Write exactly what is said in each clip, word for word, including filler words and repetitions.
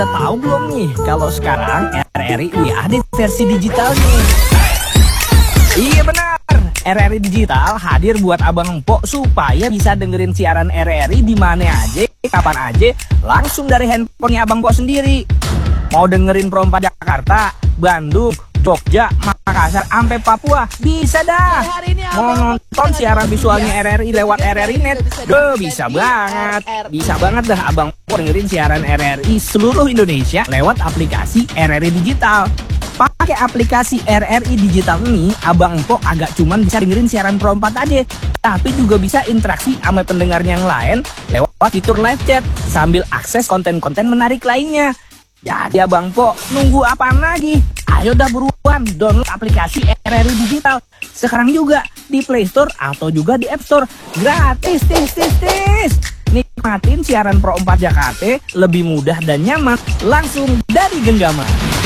tahu belum nih kalau sekarang R R I ada versi digital nih? Iya benar, R R I Digital hadir buat abang empok supaya bisa dengerin siaran R R I di mana aja, kapan aja, langsung dari handphonenya abang empok sendiri. Mau dengerin Pro empat Jakarta, Bandung, Jogja, Makassar, sampai Papua, bisa dah. Mau nonton siaran visualnya R R I lewat R R I Net, Duh, bisa banget. Bisa banget dah abang empok dengerin siaran R R I seluruh Indonesia lewat aplikasi R R I Digital. Pakai aplikasi R R I Digital ini, abang empok agak cuman bisa dengerin siaran Pro empat aja, tapi juga bisa interaksi sama pendengarnya yang lain lewat fitur live chat sambil akses konten-konten menarik lainnya. Jadi abang empok nunggu apaan lagi? Ayo dah buruan download aplikasi R R I Digital sekarang juga di Play Store atau juga di App Store. Gratis, tis, tis, tis. Nikmatin siaran Pro empat Jakarta lebih mudah dan nyaman langsung dari genggaman.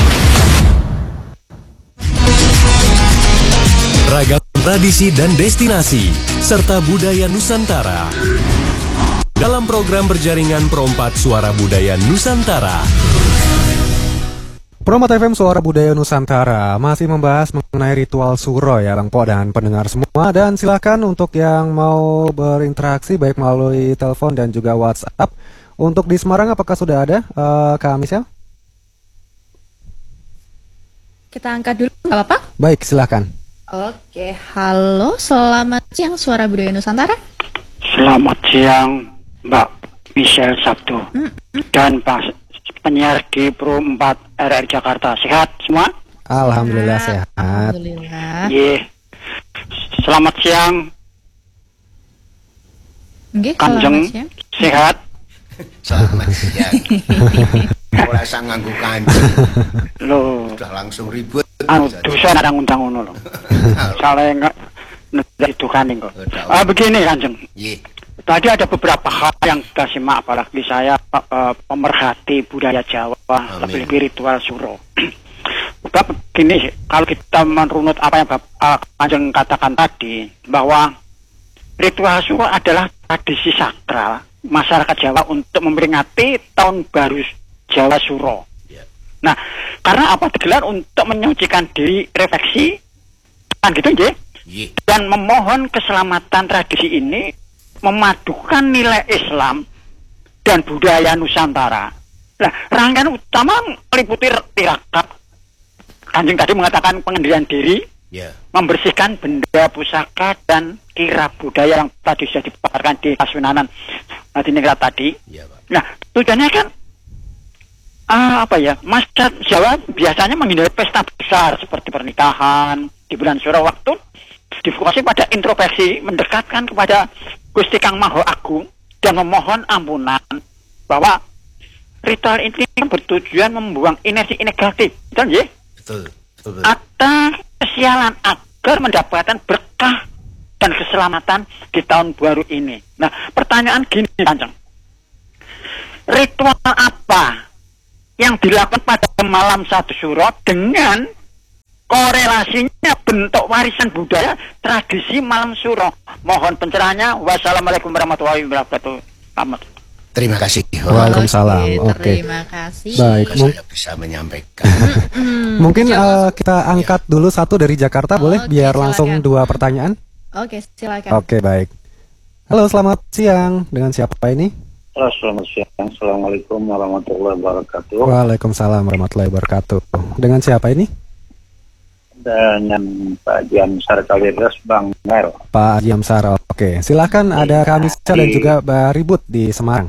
Ragam tradisi dan destinasi, serta budaya Nusantara. Dalam program berjaringan Pro empat Suara Budaya Nusantara. Pro empat F M Suara Budaya Nusantara masih membahas mengenai ritual suro ya Bang Po dan pendengar semua. Dan silakan untuk yang mau berinteraksi baik melalui telepon dan juga WhatsApp. Untuk di Semarang apakah sudah ada uh, Kak Michelle? Kita angkat dulu, nggak apa-apa? Baik, silakan. Oke, halo, selamat siang Suara Budaya Nusantara. Selamat siang Mbak Michelle Sabtu mm -hmm. dan Pak penyiar di Pro empat R R I Jakarta. Sehat semua? Alhamdulillah sehat. Alhamdulillah. Yeah. Selamat siang. Okay, Kanjeng siang. Sehat? Selamat siang. Ora sang nganggo kanjeng. Loh, udah langsung ribut. Anu dosa ada ngundang ngono lho. Salah enggak itu kan kok. Ah begini Kanjeng. Nggih. Tadi ada beberapa hal yang kita simak, apalagi saya uh, pemerhati budaya Jawa, lebih-lebih ritual suro. Bapak begini, kalau kita menurut apa yang Bapak uh, Kanjeng katakan tadi, bahwa ritual suro adalah tradisi sakral masyarakat Jawa untuk memperingati tahun baru Jawa Suro. Yeah. Nah, karena apa digelar untuk menyucikan diri, refleksi, kan gitu ya? Yeah. Dan memohon keselamatan tradisi ini memadukan nilai Islam dan budaya Nusantara. Nah, rangkaian utama meliputi tirakat. Kanjeng tadi mengatakan pengendalian diri, yeah. membersihkan benda pusaka dan kirab budaya yang tadi sudah dipaparkan di Kasunanan Hadiningrat tadi. Yeah, nah, tujuannya kan uh, apa ya? Masyarakat Jawa biasanya menghindari pesta besar seperti pernikahan di bulan Suro, waktu difokuskan pada introspeksi, mendekatkan kepada Gusti Kang Maha Agung dan memohon ampunan, bahwa ritual ini bertujuan membuang energi negatif, betul ya? Betul, betul, betul. Atau kesialan agar mendapatkan berkah dan keselamatan di tahun baru ini. Nah, pertanyaan gini, Kanjeng. Ritual apa yang dilakukan pada malam satu Suro dengan korelasinya bentuk warisan budaya tradisi malam Suro? Mohon pencerahannya. Wassalamualaikum warahmatullahi wabarakatuh. Selamat. Terima kasih. Waalaikumsalam. Oke. Okay. Terima kasih. Baik, saya bisa menyampaikan. Mungkin uh, kita angkat dulu satu dari Jakarta, oh, boleh? Okay, biar silakan. Langsung dua pertanyaan. Oke, silakan. Oke, baik. Halo, selamat siang. Dengan siapa ini? Halo, selamat siang. Assalamualaikum warahmatullahi wabarakatuh. Waalaikumsalam warahmatullahi wabarakatuh. Dengan siapa ini? Dengan Pak Jamsar Kalidas, Bang Mel. Pak Jamsar, oke. Silakan, ada Kak Michelle dan juga Mbak Ribut di Semarang.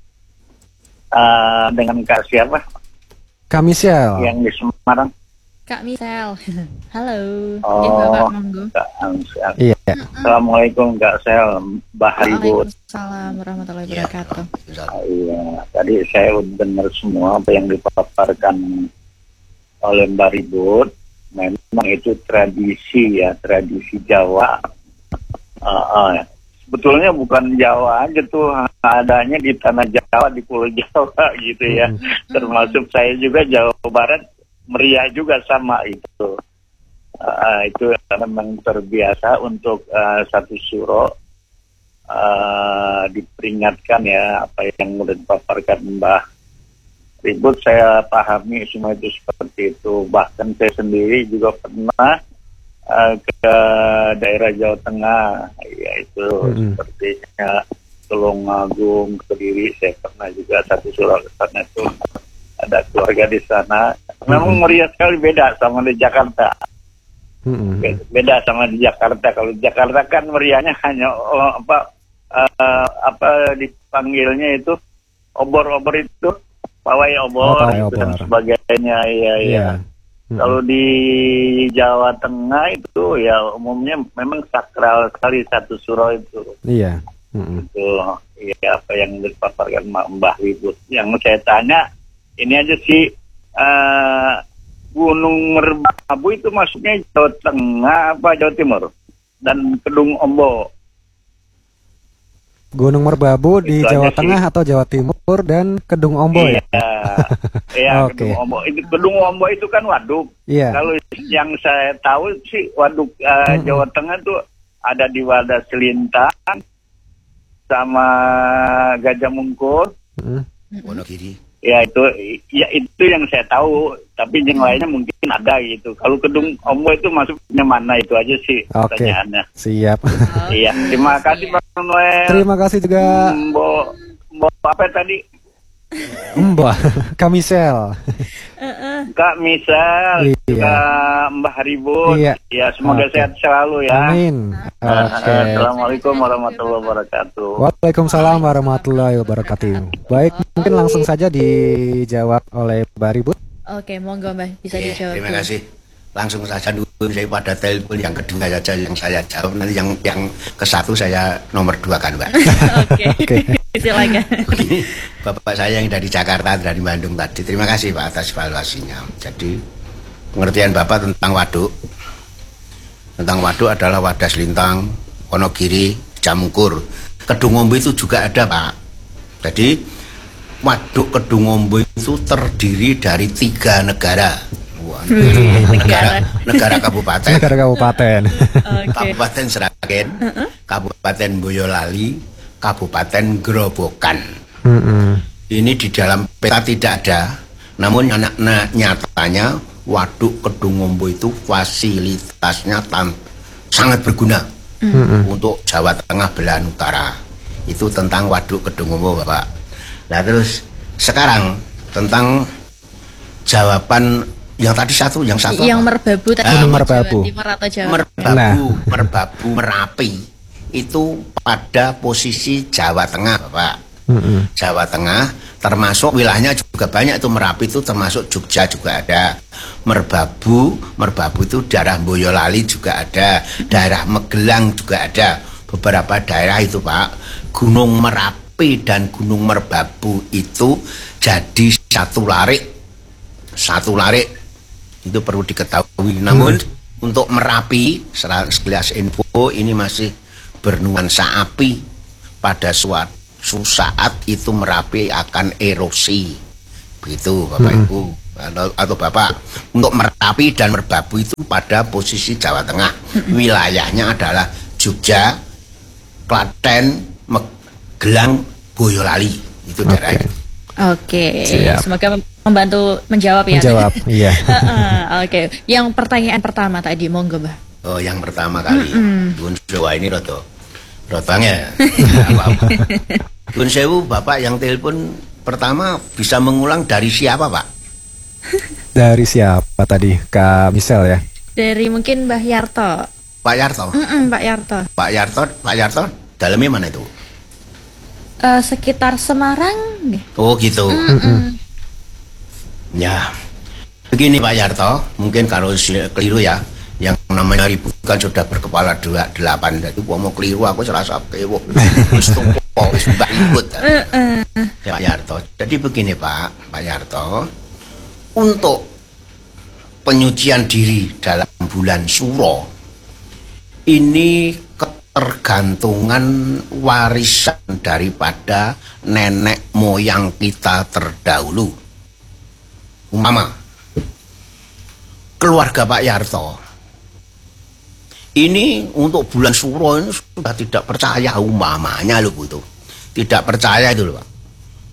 Uh, dengan Kak siapa? Kak Michelle. Yang di Semarang. Kak Michelle. Halo. Oh, ya, Bapak Monggo. Kak Michelle. Iya. Assalamualaikum Kak Sel, Mbak Ribut. Waalaikumsalam warahmatullahi wabarakatuh. Ya, iya, tadi saya dengar semua apa yang dipaparkan oleh Mbak Ribut. Memang itu tradisi ya, tradisi Jawa. Uh, uh, sebetulnya bukan Jawa aja tuh, adanya di tanah Jawa, di Pulau Jawa gitu ya. Mm-hmm. Termasuk saya juga Jawa Barat, meriah juga sama itu. Uh, itu memang terbiasa untuk uh, satu Suro uh, diperingatkan ya, apa yang sudah dipaparkan Mbah ribut saya pahami semua itu seperti itu. Bahkan saya sendiri juga pernah uh, ke daerah Jawa Tengah, yaitu mm-hmm. sepertinya Tulungagung, Kediri. Saya pernah juga satu surau ke sana itu ada keluarga di sana. Memang mm-hmm. meriah sekali, beda sama di Jakarta. Mm-hmm. Beda sama di Jakarta. Kalau di Jakarta kan meriahnya hanya oh, apa uh, apa dipanggilnya itu obor-obor itu. Pawai obor, oh, dan sebagainya, ya, ya. Yeah. Hmm. Kalau di Jawa Tengah itu ya umumnya memang sakral sekali satu surau itu. Iya. Yeah. Hmm. Itu ya apa yang dipaparkan Mbah Ribut. Yang saya tanya, ini aja sih uh, Gunung Merbabu itu maksudnya Jawa Tengah apa Jawa Timur? Dan Kedung Ombo. Gunung Merbabu di itu Jawa Tengah sih. Atau Jawa Timur dan Kedung Ombo iya, ya? Iya, okay. Kedung Ombo. Itu Kedung Ombo itu kan waduk. Iya. Kalau yang saya tahu sih waduk uh, mm-hmm. Jawa Tengah tuh ada di Wadas Selintang sama Gajah Mungkur. Mm-hmm. Wonogiri. Ya itu, ya itu yang saya tahu. Tapi yang lainnya mungkin ada gitu. Kalau Kedung Ombo itu masuknya mana itu aja sih okay. pertanyaannya. Siap. Iya, terima kasih Pak Noel. Terima kasih juga. Mbo, Mbo apa tadi? Mbak Kamisel. Kak Misal, iya. Kak Mbah Ribut. Iya. Ya, semoga okay. sehat selalu ya. Amin. Okay. Assalamualaikum warahmatullahi wabarakatuh. Waalaikumsalam warahmatullahi wabarakatuh. Baik, mungkin langsung saja dijawab oleh Mbah Ribut. Oke, monggo Mbah, bisa yeah, dijawab. Terima kasih. Langsung saja dulu saya pada telepon yang kedua saja yang saya jawab. Nanti yang yang ke satu saya nomor dua kan, Mbak. Oke, okay. Silakan. Bapak saya yang dari Jakarta, dari Bandung tadi. Terima kasih Pak atas evaluasinya. Jadi pengertian Bapak tentang waduk, tentang waduk adalah Wadas Lintang, Wonogiri, Jamungkur. Kedung Ombo itu juga ada Pak. Jadi waduk Kedung Ombo itu terdiri dari tiga negara. negara negara kabupaten negara kabupaten okay. Kabupaten Sragen, uh-uh. Kabupaten Boyolali, Kabupaten Grobogan. uh-uh. Ini di dalam peta tidak ada, namun anak-anak nyatanya waduk Kedung Ombo itu fasilitasnya tan- sangat berguna uh-uh. untuk Jawa Tengah belahan utara. Itu tentang waduk Kedung Ombo Bapak. Nah terus sekarang tentang jawaban yang tadi satu, yang satu yang apa? Merbabu tadi. Gunung Merbabu. Jawa Timur atau Jawa Merbabu, nah. Merbabu Merapi itu pada posisi Jawa Tengah, Bapak. Mm-hmm. Jawa Tengah termasuk wilayahnya juga banyak itu. Merapi itu termasuk Jogja juga ada. Merbabu, Merbabu itu daerah Boyolali juga ada, daerah Magelang juga ada. Beberapa daerah itu, Pak. Gunung Merapi dan Gunung Merbabu itu jadi satu larik. Satu larik. Itu perlu diketahui. Namun hmm. untuk Merapi, sekilas info ini masih bernuansa api. Pada suatu saat itu Merapi akan erosi. Begitu Bapak hmm. Ibu atau, atau Bapak. Untuk Merapi dan Merbabu itu pada posisi Jawa Tengah. hmm. Wilayahnya adalah Jogja, Klaten, Magelang, Boyolali. Itu daerah okay. itu. Oke, okay. Semoga membantu menjawab ya. Menjawab, iya. uh, Oke, okay. Yang pertanyaan pertama tadi, monggo Mbah. Oh, yang pertama kali. Bun Sewu ini roto, rotanya. Bun Sewu, Bapak yang telepon pertama bisa mengulang dari siapa, Pak? Dari siapa tadi, Kak Misel ya? Dari mungkin Mbah Yarto. Pak Yarto. Mm-mm, Pak Yarto. Pak Yarto, Pak Yarto, dalamnya mana itu? Uh, sekitar Semarang. Oh gitu. Mm-mm. Ya, begini Pak Yarto, mungkin kalau keliru ya, yang namanya Ribut kan sudah berkepala dua delapan, jadi gua mau keliru aku serasa kewo, wis tumpuk, wis mbak Ribut. Ya Pak Yarto, jadi begini Pak, Pak Yarto, untuk penyucian diri dalam bulan Suro ini ketergantungan warisan daripada nenek moyang kita terdahulu. Umpama keluarga Pak Yarto ini untuk bulan Suro ini sudah tidak percaya, umpamanya loh itu tidak percaya itu loh Pak.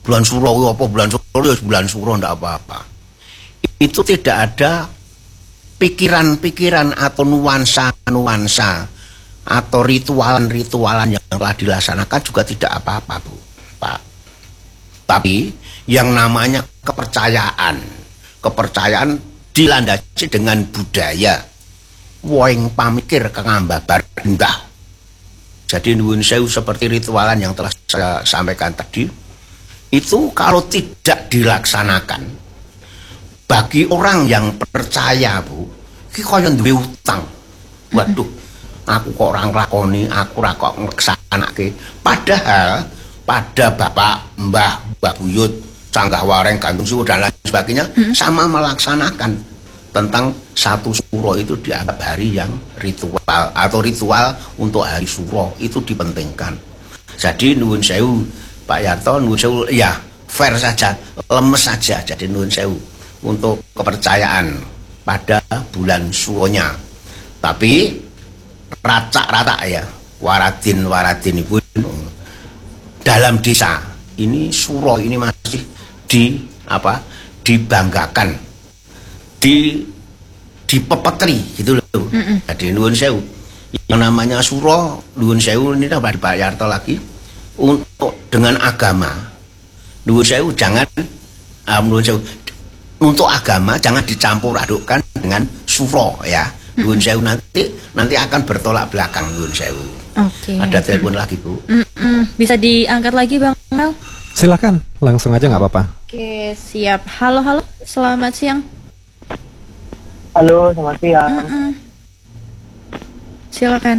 bulan suro apa bulan suro ya bulan suro ndak apa-apa. Itu tidak ada pikiran-pikiran atau nuansa-nuansa atau ritualan-ritualan yang telah dilaksanakan juga tidak apa-apa, Bu, Pak. Tapi yang namanya kepercayaan, kepercayaan dilandasi dengan budaya. Woing pamikir kengambabar indah. Jadi nuwun sewu seperti ritualan yang telah saya sampaikan tadi, itu kalau tidak dilaksanakan, bagi orang yang percaya, Bu, iki kaya duwe utang. Waduh, aku kok orang lakoni, aku ora kok nglaksanake. Padahal pada Bapak, Mbah, Mbah Buyut, Canggah Wareng, Gantung Suwu dan lain sebagainya hmm. sama melaksanakan tentang satu suro itu dianggap hari yang ritual atau ritual untuk hari suro itu dipentingkan. Jadi nuwun sewu Pak Yarto, nuwun sewu ya fair saja, lemes saja. Jadi nuwun sewu untuk kepercayaan pada bulan suronya. Tapi racak-racak ya, waradin-waradin ibu dalam desa ini suro ini masih di apa dibanggakan, di dipepetri gitu loh. Mm -mm. Jadi nuwun sewu yang namanya suro, nuwun sewu ini Pak Pak Yarto lagi untuk dengan agama. Nuwun sewu jangan uh, nuwun sewu untuk agama jangan dicampur adukkan dengan suro ya. Nuwun sewu nanti nanti akan bertolak belakang nuwun sewu. Oke. Okay. Ada telepon lagi, Bu. Mm -mm. Bisa diangkat lagi, Bang Mel? Silakan, langsung aja nggak apa-apa. Oke, siap. Halo, halo. Selamat siang. Halo, selamat siang. Mm -mm. Silakan.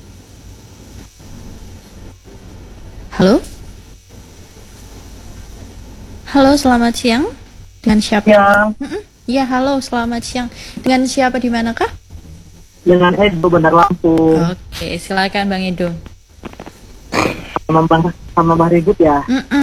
Halo. Halo, selamat siang. Dengan siapa? Siang. Mm -mm. Ya, halo, selamat siang. Dengan siapa di manakah? Dengan Edo, Bandar Lampung. Oke, silakan Bang Edo. Sama Bang, sama Bang Ribut ya. Mm -mm.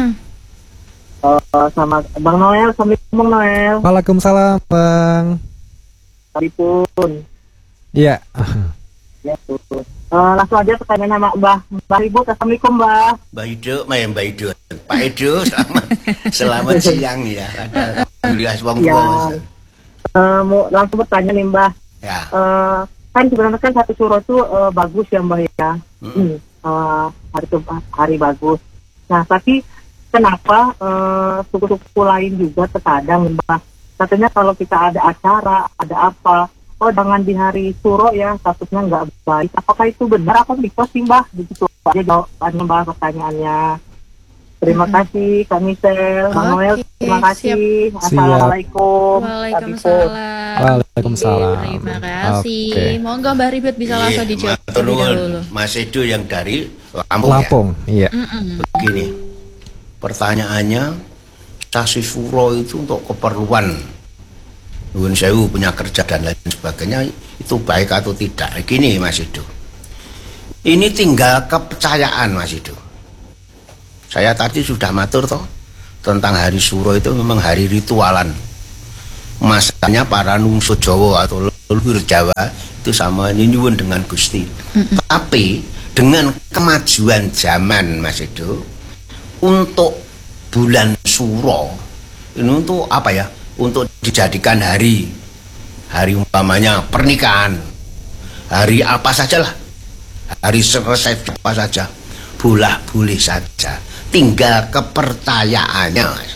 Uh, sama Bang Noel, Assalamualaikum Bang Noel. Waalaikumsalam Bang. Waalaikumsalam. Iya. Ya tuh. Uh, langsung aja pertanyaan sama Mbah Mbah Ribut. Assalamualaikum Mbah. Mbak Ido, Mbak Ido, Pak Ido, selamat selamat siang ya. Ada alhamdulillah wong ya. tua. Uh, mau langsung bertanya nih Mbah. Ya. Uh, kan sebenarnya kan satu suro itu uh, bagus ya Mbah ya. Hmm. Hmm. Uh, hari itu hari bagus. Nah tapi kenapa uh, suku-suku lain juga terkadang Mbah katanya kalau kita ada acara, ada apa, oh jangan di hari suro ya, statusnya nggak baik. Apakah itu benar apa mitos sih Mbah? Begitu aja jawabannya Mbah pertanyaannya. Terima mm-hmm. kasih Kak Michelle, Bang Noel, terima kasih. Siap. Assalamualaikum. Waalaikumsalam. Waalaikumsalam. Terima kasih. Okay. Monggo Mbak Ribet bisa langsung dijawab terlebih dahulu. Mas Edo yang dari Lampung, Lampung ya? Iya. Mm-mm. Begini, pertanyaannya, sasi suro itu untuk keperluan nuwun sewu punya kerja dan lain sebagainya itu baik atau tidak? Gini Mas Edo, ini tinggal kepercayaan Mas Edo. Saya tadi sudah matur toh tentang hari suro itu memang hari ritualan. Masanya para nungso Jawa atau leluhur Jawa itu sama nyuwun dengan Gusti. Mm-hmm. Tapi dengan kemajuan zaman Mas Edo, untuk bulan suro ini untuk apa ya? Untuk dijadikan hari hari umpamanya pernikahan, hari apa sajalah, hari resepsi apa saja, boleh boleh saja. Tinggal kepercayaannya Mas.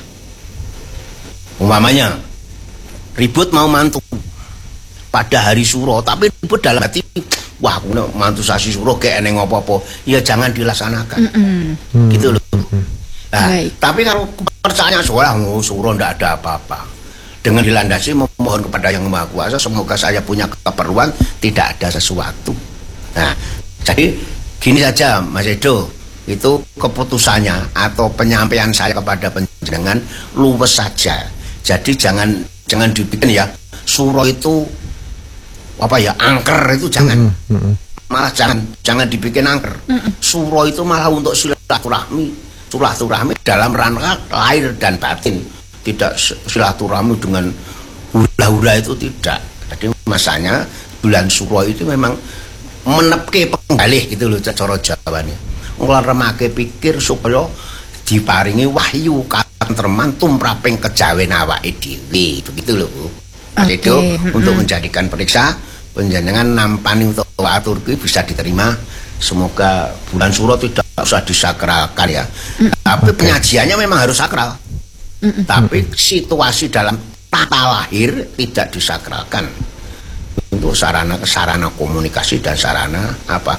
Umpamanya ribut mau mantu pada hari suro, tapi ribut dalam hati, wah aku mantu sasi suro kayak eneng apa-apa, ya jangan dilaksanakan. Mm-mm. Gitu loh. Nah, tapi kalau kepercayaan soal oh, suro ndak ada apa-apa, dengan dilandasi memohon kepada Yang Maha Kuasa, semoga saya punya keperluan, tidak ada sesuatu. Nah, jadi gini saja Mas Edo, itu keputusannya atau penyampaian saya kepada panjenengan luwes saja. Jadi jangan jangan dibikin ya suro itu apa ya angker itu jangan. Mm -hmm. Malah jangan jangan dibikin angker. Mm -hmm. Suro itu malah untuk silaturahmi, silaturahmi dalam rangka lahir dan batin. Tidak silaturahmi dengan hura-hura itu tidak. Jadi masanya bulan suro itu memang menepke penggalih gitu loh cara Jawane. Ngelaremake pikir supaya diparingi wahyu ketentreman tumraping kejawen awake dhewe. Begitu loh Bu. Okay. Itu mm-hmm. untuk menjadikan periksa penjenengan nampani untuk atur bisa diterima. Semoga bulan Suro tidak usah disakralkan ya. Mm-hmm. Tapi okay. penyajiannya memang harus sakral. Mm-hmm. Tapi situasi dalam tata lahir tidak disakralkan. Untuk sarana-sarana komunikasi dan sarana apa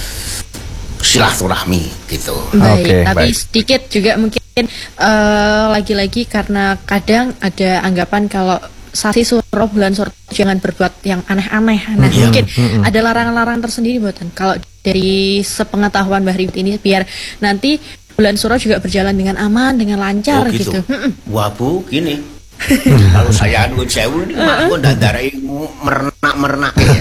silaturahmi gitu. Baik, okay, tapi baik. sedikit juga mungkin uh, lagi-lagi karena kadang ada anggapan kalau sasi suro bulan suro jangan berbuat yang aneh-aneh. Nah, yeah. mungkin mm-hmm. ada larangan-larangan tersendiri buatan. Kalau dari sepengetahuan Mbah Ribut ini biar nanti bulan suro juga berjalan dengan aman, dengan lancar oh, gitu. gitu. Wah Bu, gini. Kalau saya nuwun sewu ini mak kok ndak ndarai merenak-merenak ya.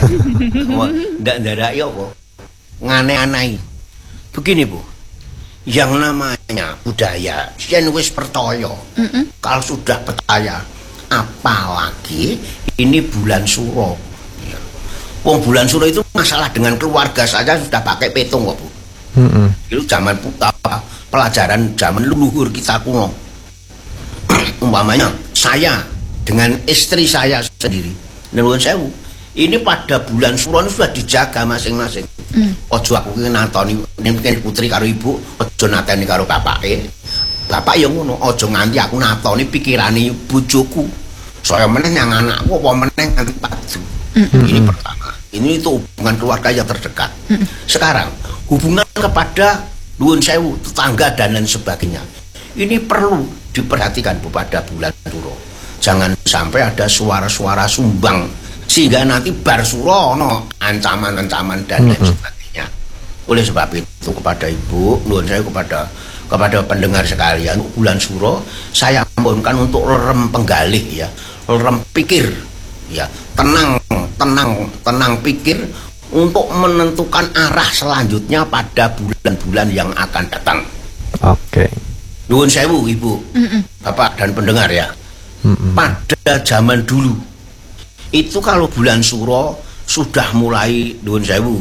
Ndak ndarai apa? Ngane-anai. Begini Bu. Yang namanya budaya yen wis percaya. Mm-mm. Kalau sudah percaya, apalagi ini bulan Suro. Ya. Wong bulan Suro itu masalah dengan keluarga saja sudah pakai petung kok Bu. Mm-mm. Itu zaman apa? Pelajaran zaman leluhur kita kuno. Umpamanya saya dengan istri saya sendiri, nuwun sewu, ini pada bulan Suro sudah dijaga masing-masing. Mm. Ojo aku ki natoni nek putri karo ibu, ojo nateni karo bapake. Bapak ya ngono, ojo nganti aku natoni pikirane bojoku. Saya meneh yang anakku apa meneh nganti padu. Mm-hmm. Ini pertama. Ini itu hubungan keluarga yang terdekat. Mm-hmm. Sekarang hubungan kepada nuwun sewu, tetangga dan lain sebagainya. Ini perlu diperhatikan pada bulan Suro. Jangan sampai ada suara-suara sumbang sehingga nanti bar Suro no ancaman-ancaman dan lain mm-hmm. sebagainya. Oleh sebab itu kepada Ibu, nuwun saya kepada kepada pendengar sekalian, bulan Suro saya mohonkan untuk lerem penggalih ya, lerem pikir ya, tenang, tenang, tenang pikir untuk menentukan arah selanjutnya pada bulan-bulan yang akan datang. Oke. Okay. Nuwun sewu Ibu, mm-mm. Bapak dan pendengar ya. Mm-mm. Pada zaman dulu itu kalau bulan Suro sudah mulai nuwun sewu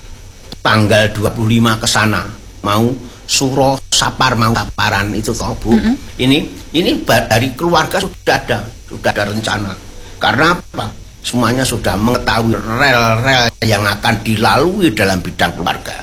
tanggal dua puluh lima ke sana mau Suro sapar mau saparan itu toh Bu. Mm-mm. Ini ini dari keluarga sudah ada, sudah ada rencana. Karena apa? Semuanya sudah mengetahui rel-rel yang akan dilalui dalam bidang keluarga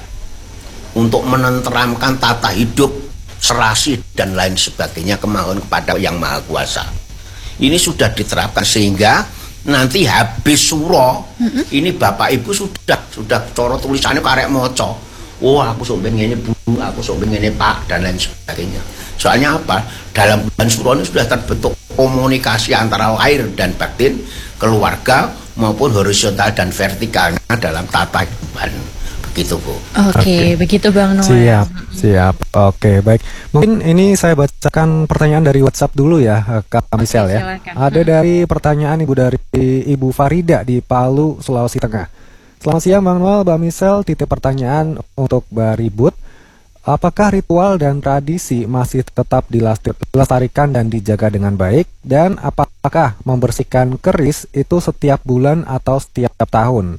untuk menenteramkan tata hidup, serasi dan lain sebagainya kemauan kepada Yang Maha Kuasa. Ini sudah diterapkan sehingga nanti habis Suro, mm-hmm. ini Bapak Ibu sudah sudah coro tulisannya karek moco. Oh aku sok ngene Bu, aku sok ngene Pak dan lain sebagainya. Soalnya apa? Dalam bulan Suro ini sudah terbentuk komunikasi antara lahir dan batin, keluarga maupun horizontal dan vertikalnya dalam tata kehidupan. Begitu Bu. Oke, okay, okay. Begitu Bang Noel. Siap, siap. Oke, okay, baik. Mungkin ini saya bacakan pertanyaan dari WhatsApp dulu ya, Kak Michelle ya. Silakan. Ada dari pertanyaan Ibu dari Ibu Farida di Palu, Sulawesi Tengah. Selamat siang Bang Noel, Mbak Michelle. Titip pertanyaan untuk Mbak Ribut. Apakah ritual dan tradisi masih tetap dilestarikan dan dijaga dengan baik? Dan apakah membersihkan keris itu setiap bulan atau setiap tahun?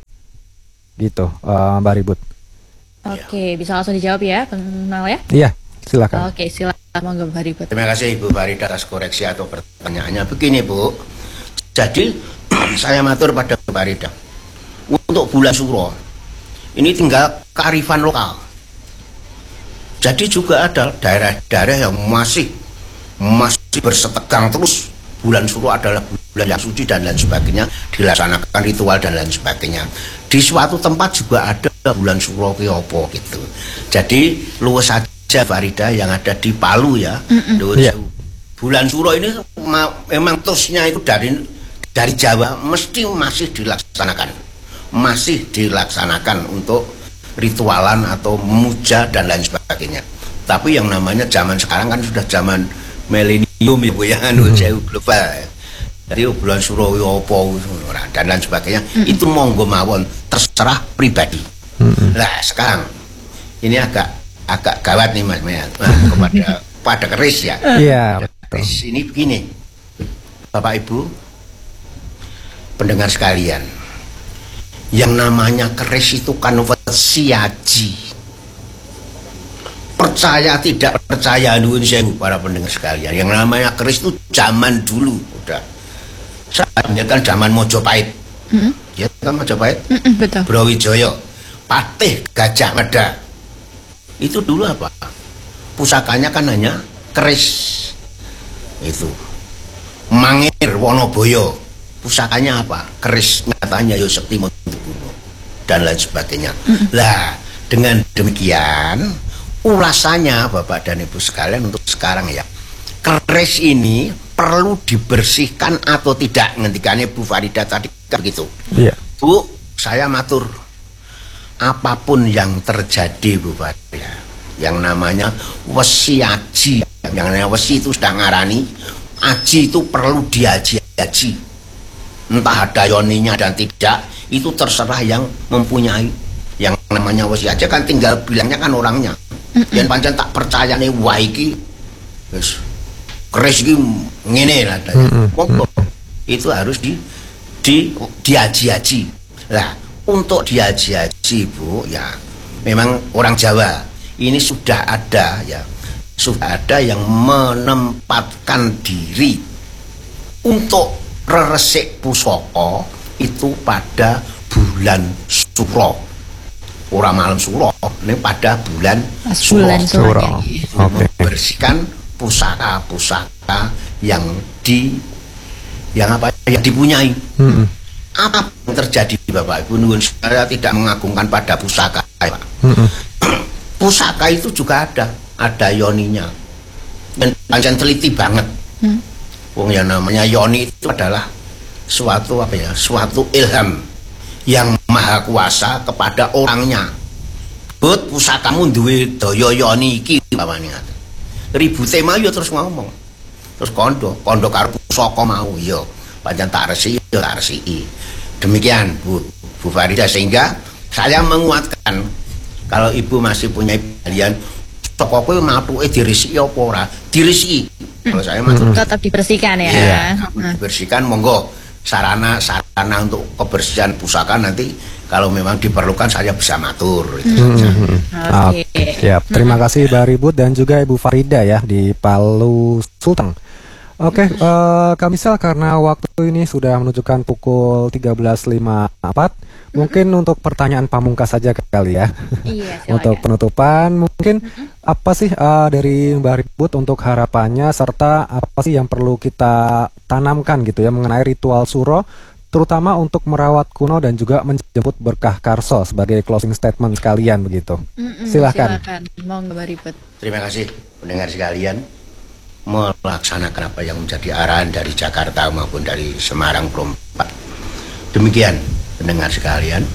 Gitu, uh, Mbak Ribut. Oke, bisa langsung dijawab ya, Bang Noel ya? Iya, silakan. Oke, silakan monggo Mbak Ribut. Terima kasih Ibu Farida atas koreksi atau pertanyaannya. Begini Bu, jadi saya matur pada Mbak Farida. Untuk bulan Suro, ini tinggal kearifan lokal. Jadi juga ada daerah-daerah yang masih masih bersetegang terus. Bulan Suro adalah bulan yang suci dan lain sebagainya, dilaksanakan ritual dan lain sebagainya. Di suatu tempat juga ada bulan Suro Kiopo gitu. Jadi luwes saja Farida yang ada di Palu ya. Yeah. Bulan Suro ini memang terusnya itu dari dari Jawa mesti masih dilaksanakan, masih dilaksanakan untuk ritualan atau memuja dan lain sebagainya. Tapi yang namanya zaman sekarang kan sudah zaman milenium ya Bu ya, anu jauh global. Jadi bulan Suro opo dan lain sebagainya, mm-hmm. itu monggo mawon terserah pribadi. Mm-hmm. Nah sekarang ini agak agak gawat nih Mas Mel nah, kepada pada keris ya. Iya. Yeah, keris ini begini, Bapak Ibu pendengar sekalian, yang namanya keris itu kan siaji. percaya tidak percaya nuwun sewu para pendengar sekalian, yang namanya keris itu zaman dulu udah. Saya kan zaman Mojopahit. Mm-hmm. Ya kan Mojopahit. Mm-hmm, betul. Brawijaya, Patih Gajah Mada. Itu dulu apa? Pusakanya kan hanya keris. Itu. Mangir Wonoboyo. Pusakanya apa? Keris, nyatanya yo Sekti Montebuno dan lain sebagainya. Mm-hmm. Lah, dengan demikian ulasannya Bapak dan Ibu sekalian untuk sekarang ya, keris ini perlu dibersihkan atau tidak, ngendikannya Bu Farida tadi begitu. Iya. Bu, saya matur, apapun yang terjadi Bu Farida, yang namanya wesi aji, yang namanya wesi itu sudah ngarani, aji itu perlu diaji-aji, entah ada yoninya dan tidak, itu terserah yang mempunyai. Yang namanya wesi aja kan tinggal bilangnya kan orangnya. Yang pancen tak percaya nih wah iki wis keris iki ngene lah itu harus di di diaji-aji. Lah untuk diaji-aji Bu ya, memang orang Jawa ini sudah ada ya, sudah ada yang menempatkan diri untuk reresik pusaka itu pada bulan Suro. Orang malam Suro, ini pada bulan Suro, Suro. Okay. Membersihkan pusaka-pusaka yang di yang apa yang dipunyai. Mm-hmm. Apa yang terjadi Bapak Ibu nuwun, saya tidak mengagungkan pada pusaka, Pak. Mm-hmm. Pusaka itu juga ada, ada yoninya. Dan pancen teliti banget. Mm. Wong yang namanya yoni itu adalah suatu apa ya, suatu ilham yang maha kuasa kepada orangnya. But pusakamu duwe daya yoni iki bapane. Ribute mau yo terus ngomong. Terus kondo, kondo karo pusaka mau yo. Pancen tak resiki yo tak resiki. Demikian Bu Bu Farida, sehingga saya menguatkan kalau Ibu masih punya kalian toko kowe matuke diresiki apa ora? Diresiki. Kalau saya matur tetap dibersihkan ya. Iya, dibersihkan monggo. Sarana sarana untuk kebersihan pusaka nanti kalau memang diperlukan saya bisa matur gitu. Hmm. Oke. Okay. Siap. Terima kasih Mbak Ribut dan juga Ibu Farida ya di Palu Sulteng. Oke, okay, uh, Kamisal, karena waktu ini sudah menunjukkan pukul tiga belas lima puluh empat, mm-hmm. mungkin untuk pertanyaan pamungkas saja kali ya. Iya, untuk penutupan, mungkin mm-hmm. apa sih uh, dari Mbak Ribut untuk harapannya, serta apa sih yang perlu kita tanamkan gitu ya mengenai ritual Suro, terutama untuk merawat kuno dan juga menjemput berkah Karso sebagai closing statement sekalian begitu. Mm-hmm, silahkan. Silahkan, mau Mbak Ribut. Terima kasih pendengar sekalian. Melaksanakan apa yang menjadi arahan dari Jakarta maupun dari Semarang Perompak. Demikian pendengar sekalian,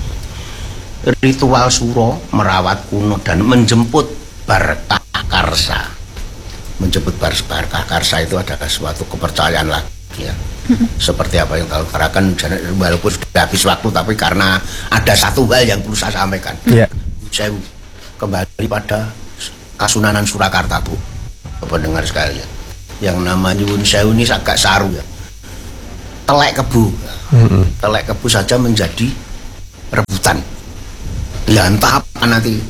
ritual Suro merawat kuno dan menjemput berkah karsa. Menjemput berkah karsa itu adalah suatu kepercayaan lagi ya. Seperti apa yang kau katakan, walaupun sudah habis waktu, tapi karena ada satu hal yang perlu saya sampaikan. Yeah. Saya kembali pada Kasunanan Surakarta, Bu, pendengar sekalian. Yang namanya nyuwun sewu ini agak saru ya. Telek kebu, mm-hmm. telek kebu saja menjadi rebutan. Ya entah apa nanti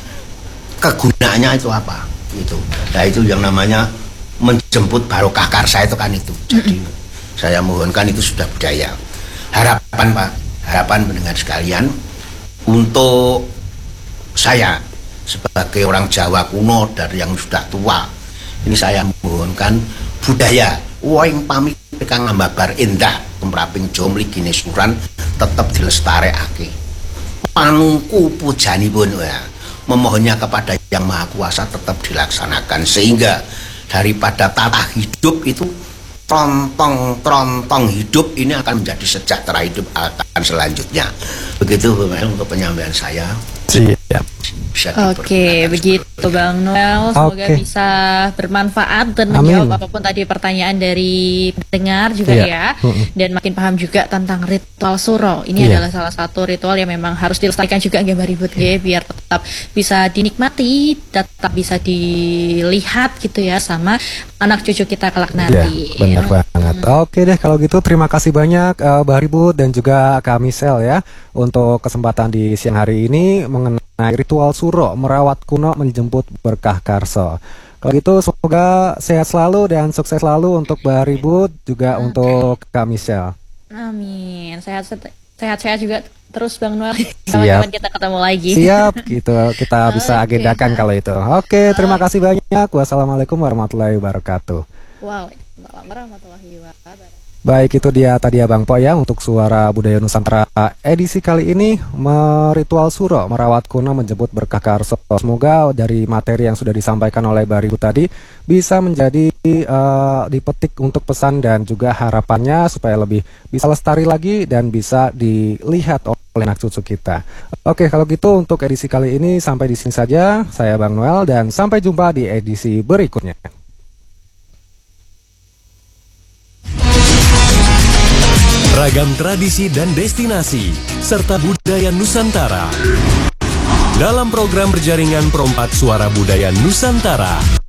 kegunaannya itu apa itu. Nah itu yang namanya menjemput barokah karsa itu kan itu. Jadi mm-hmm. saya mohonkan itu sudah budaya. Harapan Pak, harapan pendengar sekalian untuk saya sebagai orang Jawa kuno dari yang sudah tua. Ini saya mohonkan budaya woing pamit kang ambabar endah tumraping jomli ginesuran tetap dilestarekake. Panungku pujanipun ya, memohonnya kepada Yang Maha Kuasa tetap dilaksanakan, sehingga daripada tata hidup itu trontong-trontong hidup ini akan menjadi sejahtera hidup akan selanjutnya. Begitu untuk penyampaian saya. Siap. Oke, begitu Bang Noel. Semoga okay. bisa bermanfaat dan menjawab Amin. apapun tadi pertanyaan dari pendengar juga yeah. ya. Mm-hmm. Dan makin paham juga tentang ritual Suro. Ini yeah. adalah salah satu ritual yang memang harus dilestarikan juga Mbak Ribut yeah. biar tetap bisa dinikmati, tetap bisa dilihat gitu ya sama anak cucu kita kelak nanti. Yeah, benar banget. Mm. Oke deh kalau gitu, terima kasih banyak uh, Mbak Ribut dan juga Kak Misel ya untuk kesempatan di siang hari ini mengenai mengenai ritual suro merawat kuno menjemput berkah karso. Kalau gitu semoga sehat selalu dan sukses selalu untuk Mbak Ribut, juga Amin. untuk Kak Michelle. Amin. Sehat sehat juga terus Bang Noel. Siap. Kapan kita ketemu lagi. Siap, gitu kita bisa Oke. agendakan kalau itu. Oke, terima kasih banyak. Wassalamualaikum warahmatullahi wabarakatuh. Waalaikumsalam warahmatullahi wabarakatuh. Baik, itu dia tadi Abang Po ya untuk Suara Budaya Nusantara edisi kali ini, meritual suro merawat kuno menjemput berkah karso. Semoga dari materi yang sudah disampaikan oleh Mbak Ribut tadi bisa menjadi uh, dipetik untuk pesan dan juga harapannya supaya lebih bisa lestari lagi dan bisa dilihat oleh anak cucu kita. Oke, kalau gitu untuk edisi kali ini sampai di sini saja. Saya Bang Noel dan sampai jumpa di edisi berikutnya. Ragam tradisi dan destinasi, serta budaya Nusantara. Dalam program berjaringan Perompak Suara Budaya Nusantara.